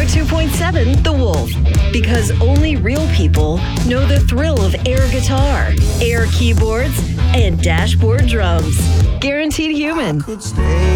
102.7 The Wolf. Because only real people know the thrill of air guitar, air keyboards, and dashboard drums. Guaranteed Human.